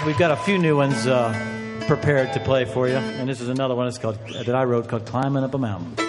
we've got a few new ones prepared to play for you, and this is another one that I wrote called "Climbing Up a Mountain."